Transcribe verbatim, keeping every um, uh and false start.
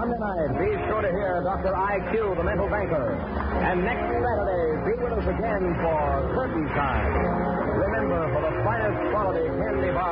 Monday night, be sure to hear Doctor I Q, the mental banker. And next Saturday, be with us again for Curtain Time. Remember, for the finest quality candy bar